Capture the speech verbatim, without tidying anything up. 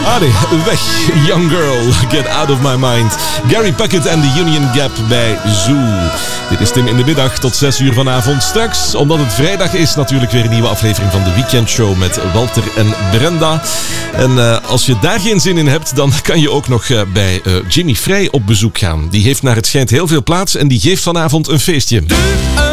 Allee, weg. Young Girl, Get Out of My Mind. Gary Puckett en de Union Gap bij Zoo. Dit is Tim in de middag tot zes uur vanavond. Straks, omdat het vrijdag is, natuurlijk weer een nieuwe aflevering van de Weekendshow met Walter en Brenda. En uh, als je daar geen zin in hebt, dan kan je ook nog uh, bij uh, Jimmy Frey op bezoek gaan. Die heeft naar het schijnt heel veel plaats en die geeft vanavond een feestje.